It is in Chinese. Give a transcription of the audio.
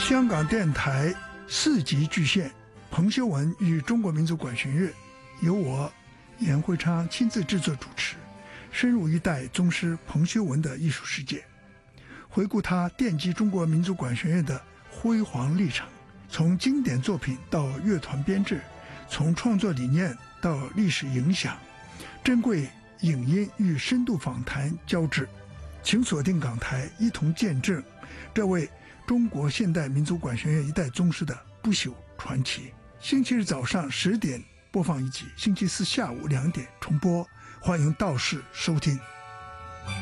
香港电台4集巨献，彭修文与中国民族管弦乐，由我严会昌亲自制作主持，深入一代宗师彭修文的艺术世界，回顾他奠基中国民族管弦乐的辉煌历程，从经典作品到乐团编制，从创作理念到历史影响，珍贵影音与深度访谈交织，请锁定港台，一同见证这位中国现代民族管弦乐一代宗师的不朽传奇。星期日早上10点播放一集，星期四下午2点重播，欢迎到市收听。